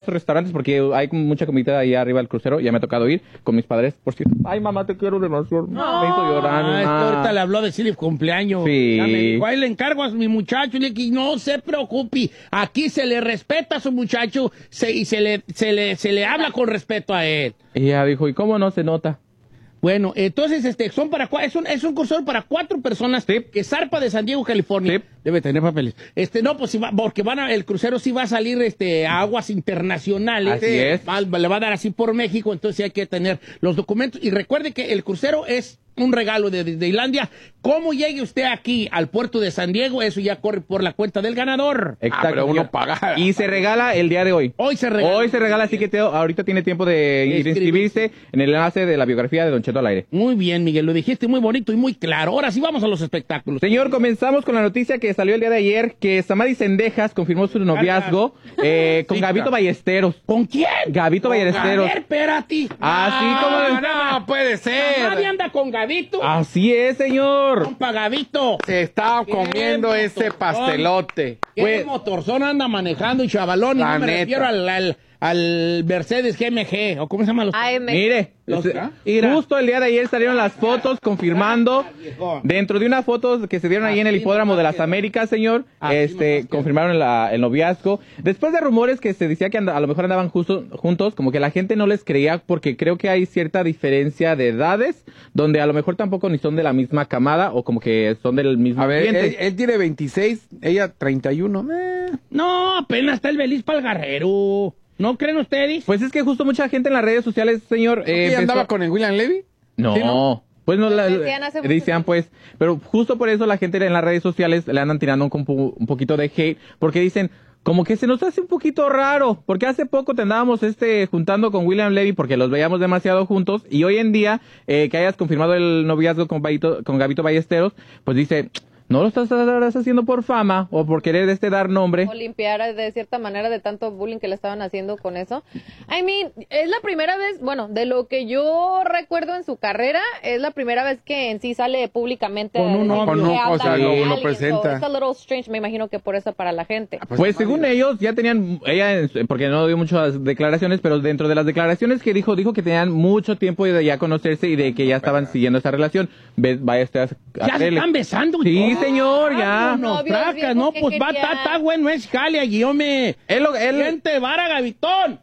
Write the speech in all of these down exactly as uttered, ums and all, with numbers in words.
restaurantes porque hay mucha comida ahí arriba del crucero. Ya me ha tocado ir con mis padres, por cierto. Ay, mamá, te quiero demasiado. No, me hizo llorar. Ah, es que ahorita le habló a decirle cumpleaños. Sí. Ya me dijo, ahí le encargo a mi muchacho y le dije, no se preocupe, aquí se le respeta a su muchacho se, y se le, se, le, se le habla con respeto a él. Y ella dijo, ¿y cómo no se nota? Bueno, entonces este son para es un es un crucero para cuatro personas sí. que zarpa de San Diego, California. Sí. Debe tener papeles. Este no, pues si va, porque van a, el crucero sí va a salir este a aguas internacionales. Así es. Va, le va a dar así por México, entonces hay que tener los documentos y recuerde que el crucero es un regalo de Disneylandia. ¿Cómo llegue usted aquí al puerto de San Diego? Eso ya corre por la cuenta del ganador. Exacto. Ah, pero uno paga. Y se regala el día de hoy. Hoy se regala. Hoy se regala, así que te, ahorita tiene tiempo de ir inscribirse en el enlace de la biografía de Don Cheto al aire. Muy bien, Miguel, lo dijiste muy bonito y muy claro. Ahora sí vamos a los espectáculos. Señor, comenzamos con la noticia que salió el día de ayer, que Samadhi Sendejas confirmó su noviazgo eh, con Sí, Gabito claro. Ballesteros. ¿Con quién? Gabito Con Ballesteros. A ver, espérate. Así como... No, puede ser. Nadie anda con Gabito. Así es, señor. Compa Gabito. Se está Qué comiendo ese motorzón. pastelote. ¿Qué Pues- motorzón anda manejando y chavalón? Y La no me neta. refiero al, al, al Mercedes G M G, o ¿cómo se llama los? A M. Mire, Los- este, ¿ah? justo el día de ayer salieron las fotos confirmando, dentro de una foto que se dieron ahí en el Así hipódromo de nomás las quedó. Américas, señor, Así este, nomás quedó. confirmaron la- el noviazgo. Después de rumores que se decía que anda- a lo mejor andaban justo, juntos, como que la gente no les creía porque creo que hay cierta diferencia de edades, donde a lo mejor tampoco ni son de la misma camada o como que son del mismo A ver, él, ambiente. él tiene veintiséis, ella treinta y uno. Eh. No, apenas está el Belis para el Guerrero. ¿No creen ustedes? Pues es que justo mucha gente en las redes sociales, señor, eh, ¿Ella andaba empezó- con el William Levy? No, ¿Sí, no? pues no la Decían hace mucho decían tiempo. pues, pero justo por eso la gente en las redes sociales le andan tirando un, compu- un poquito de hate, porque dicen, como que se nos hace un poquito raro, porque hace poco te andábamos este juntando con William Levy porque los veíamos demasiado juntos, y hoy en día eh, que hayas confirmado el noviazgo con Gabito, con Gabito Ballesteros, pues dice, no lo estás, estás haciendo por fama o por querer este dar nombre. O limpiar de cierta manera de tanto bullying que le estaban haciendo con eso. I mean, es la primera vez, bueno, de lo que yo recuerdo en su carrera, es la primera vez que en sí sale públicamente. Con un a decir novio. que Con un- anda o sea, con lo- lo alguien. presenta. So, it's a little strange, me imagino que por eso para la gente. Pues según ellos ya tenían, ella, en su- porque no dio muchas declaraciones, pero dentro de las declaraciones que dijo, dijo que tenían mucho tiempo de ya conocerse y de que ya estaban siguiendo esa relación. Ve- Vaya este a Ya se están besando. y Sí, todo. señor, ya. Vámonos, Novios, tracas, viejo, no, ¿qué pues va, quería? está, está bueno, es jale allí, hombre. Él, lo- él, Gente, vara, Gavitón.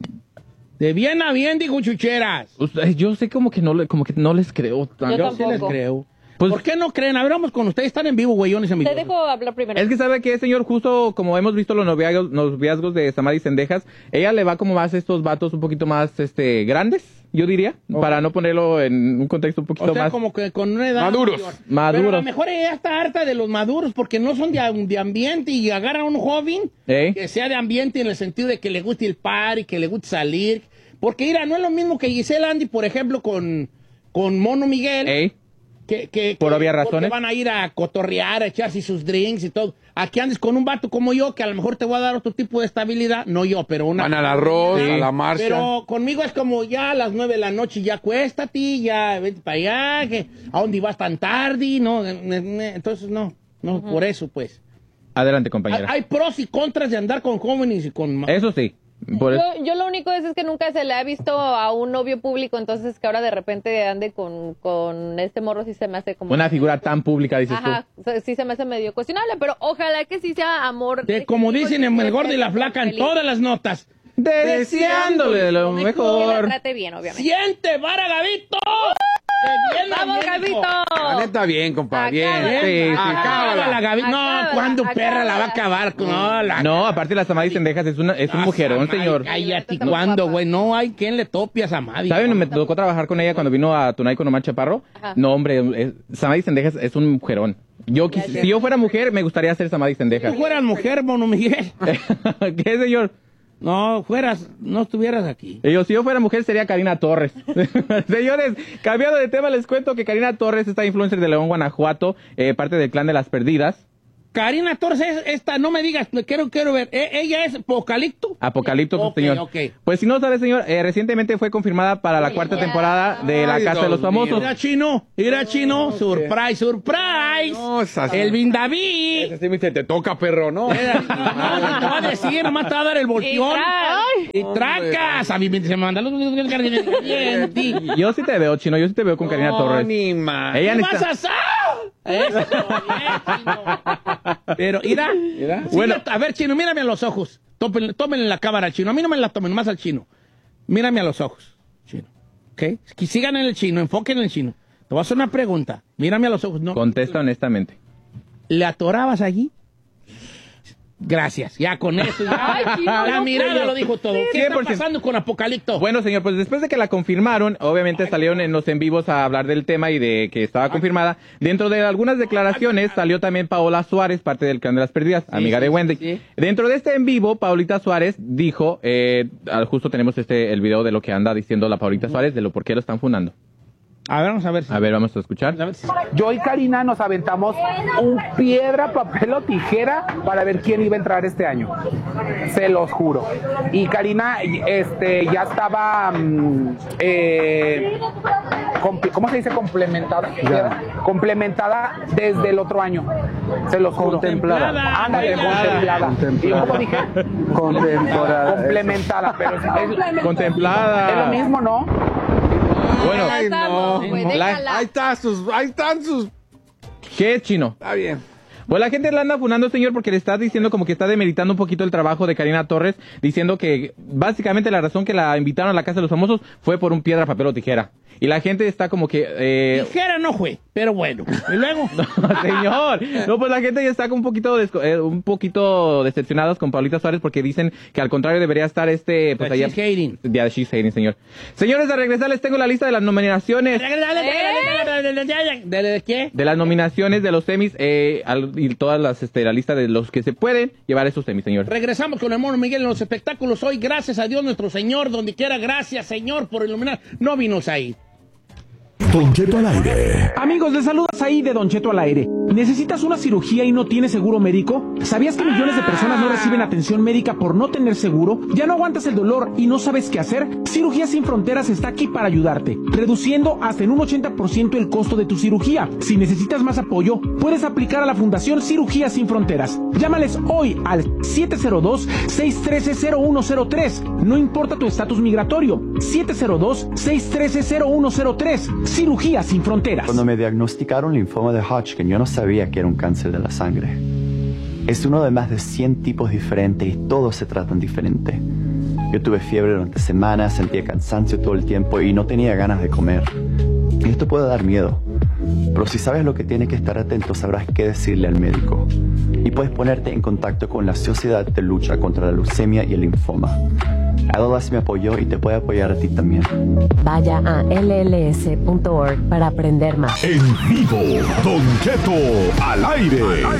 De bien a bien, dijo Chucheras. Usted- yo sé como que no, le- como que no les creo. tanto. Yo Yo sí les tampoco. creo. Pues- ¿Por qué no creen? A ver, vamos con ustedes. Están en vivo, güeyones, Te amigos. dejo hablar primero. Es que sabe que, señor, justo como hemos visto los noviazgos, noviazgos de Samadhi Sendejas, ella le va como más a estos vatos un poquito más, este, grandes, yo diría, para no ponerlo en un contexto un poquito O sea, más como que con una edad Maduros. mayor. Maduros. Pero a lo mejor ella está harta de los maduros porque no son de, de ambiente y agarra a un joven ¿Eh? que sea de ambiente en el sentido de que le guste el party, que le guste salir. Porque, mira, no es lo mismo que Giselle Andy, por ejemplo, con, con Mono Miguel. ¿Eh? Que, que, Por que- obvias porque razones. van a ir a cotorrear, a echarse sus drinks y todo. Aquí andes con un vato como yo, que a lo mejor te voy a dar otro tipo de estabilidad. No yo, pero una... Van al arroz, Sí. a la marcha. Pero conmigo es como ya a las nueve de la noche, ya acuéstate, ya vete para allá, que a dónde vas tan tarde, no, Ne- ne- entonces no, no, por eso pues. Adelante, Hay, compañera. hay pros y contras de andar con jóvenes y con... ma- Eso sí. Por- Yo, yo lo único es, es que nunca se le ha visto a un novio público, entonces que ahora de repente ande con, con este morro sí se me hace como... una figura tan pública, dices Ajá, o sea, sí se me hace medio cuestionable, pero ojalá que sí sea amor. de- como dicen en el gordo y la flaca en feliz. todas las notas. tú. De- Deseándole lo Que mejor. la trate bien, obviamente. ¡Siente, vara, Gavito! ¡De bien a ¡Vamos, bien, Gabito! hijo! La neta, bien, compa, bien. Acábala. Sí, sí, sí. Acábala, la Gavito. No, Acábala, ¿cuándo perra la va a acábala. acabar? No, la... No, aparte la Samadhi Sendejas es, una, es un mujerón, señor. Cállate, Está muy ¿cuándo, guapa. güey? No hay quien le topie a Samadhi. ¿Saben? Me tocó trabajar con ella cuando vino a Tunay con Omar Chaparro. Ajá. No, hombre, es- Samadhi Sendejas es un mujerón. Yo, quis- Ya, ya. si yo fuera mujer, me gustaría ser Samadhi Si Sendejas. fueras mujer, Mono Miguel. ¿Qué, señor? No, fueras, no estuvieras aquí. Y yo, si yo fuera mujer, sería Karina Torres. Señores, cambiando de tema, les cuento que Karina Torres, esta influencer de León, Guanajuato, eh, parte del clan de las perdidas. Karina Torres, es esta, no me digas, quiero, quiero ver. ¿E- ¿Ella es Apocalipto? Apocalipto, Ok, señor. ok. Pues si no sabe, señor, eh, recientemente fue confirmada para la cuarta temporada de La Ay, Casa de los Dios Famosos. Mira, Chino, mira, Chino, surprise, surprise. No, es así. El Bin David. Ese sí me dice, te toca, perro, ¿no? Era- No, no te va a decir, nomás te va a dar el volteón. Y Y tracas. A mí me se me mandan los los- Yo sí te veo, Chino, yo sí te veo con Karina No, Torres. ni más. Ella ¿Qué necesita- vas a hacer? Eso, bien, Chino. Pero, mira, Mira. sí, Bueno. a ver, Chino, mírame a los ojos. Tómenle, tómenle la cámara al Chino. A mí no me la tomen, más al Chino. Mírame a los ojos, Chino. ¿Ok? Que sigan en el Chino, enfoquen en el Chino. Te voy a hacer una pregunta. Mírame a los ojos. No. Contesta honestamente. ¿Le atorabas allí? Gracias, ya con eso. Ya. Ay, Chino, la no mirada puedo. lo dijo todo. ¿Qué cien está por ciento. pasando con Apocalipto? Bueno, señor, pues después de que la confirmaron, obviamente salieron en los en vivos a hablar del tema y de que estaba confirmada. Dentro de algunas declaraciones salió también Paola Suárez, parte del Clan de las Perdidas, amiga sí, de sí, Wendy. sí. Dentro de este en vivo, Paulita Suárez dijo, eh, ah, justo tenemos este el video de lo que anda diciendo la Paulita Suárez, de lo por qué lo están fundando. A ver, vamos a ver. si- A ver, vamos a escuchar. a ver si- Yo y Karina nos aventamos un piedra, papel o tijera para ver quién iba a entrar este año. Se los juro. Y Karina este, ya estaba, mm, eh, comp- ¿cómo se dice? Complementada. Complementada desde el otro año. Se los juro. Contemplada. Ándale, Contemplada. contemplada. ¿Y yo cómo dije? Contemporada. Complementada. Pero es, es Contemplada. lo mismo, ¿no? Bueno, Ya estamos, no. güey, La- déjala. Ahí está sus, ahí están sus. ¿qué es, Chino? Está bien. Pues la gente la anda funando, señor, porque le está diciendo como que está demeritando un poquito el trabajo de Karina Torres, diciendo que básicamente la razón que la invitaron a la Casa de los Famosos fue por un piedra, papel o tijera. Y la gente está como que... Eh, Tijera no fue, pero bueno. Y luego. señor, no, pues la gente ya está un poquito desco- eh, un poquito decepcionadas con Paulita Suárez porque dicen que al contrario debería estar este... pues The allá, she's hating. Ya, she's hating, señor. Señores, de regresar les tengo la lista de las nominaciones. Dale, dale, dale, dale, dale, dale, dale, dale, ¿de qué? De las nominaciones de los semis eh, al- y todas las, este, la lista de los que se pueden llevar esos semis, señor. Regresamos con el mono Miguel en los espectáculos hoy. Gracias a Dios nuestro Señor, donde quiera. Gracias, Señor, por iluminar. No vinos ahí. Don Cheto al aire. Amigos, les saludas ahí de Don Cheto al aire. ¿Necesitas una cirugía y no tienes seguro médico? ¿Sabías que millones de personas no reciben atención médica por no tener seguro? ¿Ya no aguantas el dolor y no sabes qué hacer? Cirugía Sin Fronteras está aquí para ayudarte, reduciendo hasta en un ochenta por ciento el costo de tu cirugía. Si necesitas más apoyo, puedes aplicar a la Fundación Cirugía Sin Fronteras. Llámales hoy al siete cero dos, seis uno tres, cero uno cero tres. No importa tu estatus migratorio. siete cero dos, seis uno tres, cero uno cero tres. Cirugía Sin Fronteras. Cuando me diagnosticaron linfoma de Hodgkin, yo no sabía que era un cáncer de la sangre. Es uno de más de cien tipos diferentes y todos se tratan diferente. Yo tuve fiebre durante semanas, sentía cansancio todo el tiempo y no tenía ganas de comer. Y esto puede dar miedo. Pero si sabes lo que tienes que estar atento, sabrás qué decirle al médico. Y puedes ponerte en contacto con la Sociedad de Lucha contra la Leucemia y el Linfoma. L L S me apoyó y te puede apoyar a ti también. Vaya a L L S punto org para aprender más. En vivo, Don Cheto al aire.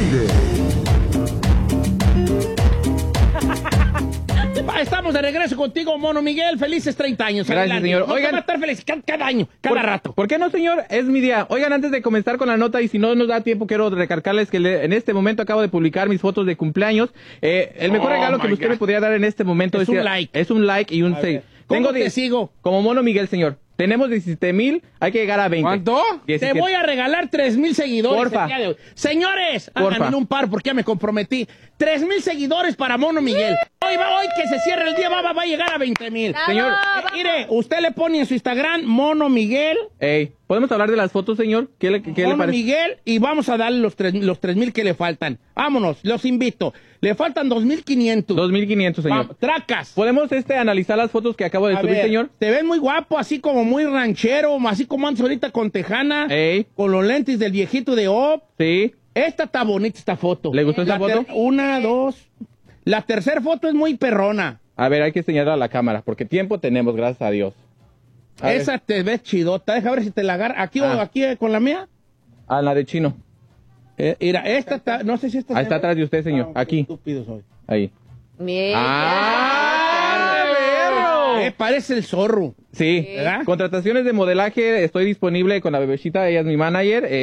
Estamos de regreso contigo, mono Miguel. Felices treinta años. Gracias, Adelante. señor. No, Oigan- te va a estar feliz cada, cada año, cada ¿Por- rato. ¿Por qué no, señor? Es mi día. Oigan, antes de comenzar con la nota, y si no nos da tiempo, quiero recalcarles que le- en este momento acabo de publicar mis fotos de cumpleaños. Eh, el mejor Oh, regalo que my usted God. me podría dar en este momento Es un like. es un like y un A seis. ver. ¿Cómo te sigo? Como mono Miguel, señor. Tenemos diecisiete mil, hay que llegar a veinte. ¿Cuánto? Te diecisiete. voy a regalar tres mil seguidores. Porfa. el día de hoy. Señores, Porfa. háganme un par porque ya me comprometí. tres mil seguidores para mono Miguel. Hoy va, hoy que se cierre el día, va, va, va a llegar a veinte mil. Bravo, Señor, vamos. Mire, usted le pone en su Instagram mono Miguel. Ey, ¿podemos hablar de las fotos, señor? ¿Qué le, qué le Mono parece? Miguel y vamos a darle los tres los tres mil que le faltan. Vámonos, los invito. Le faltan dos mil quinientos. dos mil quinientos, señor. Vamos, tracas. ¿Podemos este analizar las fotos que acabo de A subir, ver, señor? te ves muy guapo, así como muy ranchero, así como antes ahorita con tejana, Ey. con los lentes del viejito de Op. Sí. Esta está bonita, esta foto. ¿Le gustó esa La foto? ter- Una, dos. La tercera foto es muy perrona. A ver, hay que señalar a la cámara, porque tiempo tenemos, gracias a Dios. A ver. Esa te ves chidota. Deja ver si te la agarra. Aquí o Ah. aquí eh, con la mía. A la de chino. Eh, mira, esta está, no sé si esta Ahí está atrás de usted, señor. Ah, Aquí. estúpido soy. Ahí. Bien. ¡Ah, perro! Eh, parece el zorro. Sí. ¿Verdad? Contrataciones de modelaje, estoy disponible con la bebecita, ella es mi manager. Eh,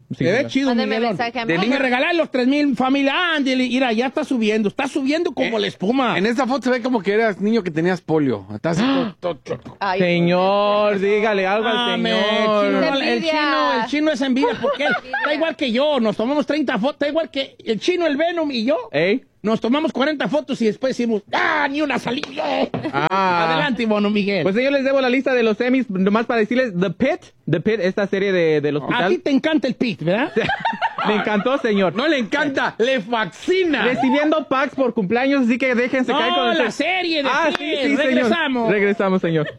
Sí, Se ve señor. chido, Mándeme Miguelón. mensaje a mí. Dile regalar los tres mil, familia. Ándale, mira, ya está subiendo. Está subiendo como Eh, la espuma. En esa foto se ve como que eras niño que tenías polio. Estás todo- todo- todo- Ay, Señor, dígale algo Ah, al me, señor. el, chino, no- el Envidia. chino, el chino es envidia porque él está igual que yo. Nos tomamos treinta fotos. Está igual que el chino, el Venom y yo. ¿Eh? Nos tomamos cuarenta fotos y después decimos, ¡ah, ni una salida! Ah. Adelante, Bono Miguel. Pues yo les debo la lista de los Emmys, nomás para decirles, The Pit, The Pit, esta serie de, del a ti hospital. te encanta el pit, ¿verdad? Me encantó, señor. No le encanta, le fascina. Recibiendo packs por cumpleaños, así que déjense No, caer con el... la serie de Ah, Pit. sí, sí, señor. Regresamos. Regresamos, señor.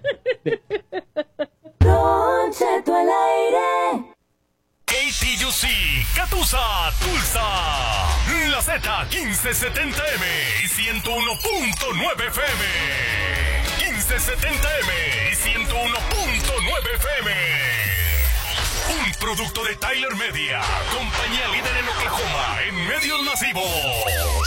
Don Cheto al aire. K T U C, Catusa, Tulsa, la Z quince setenta M y ciento uno punto nueve F M. quince setenta M y ciento uno punto nueve F M. Un producto de Tyler Media, compañía líder en Oklahoma en medios masivos.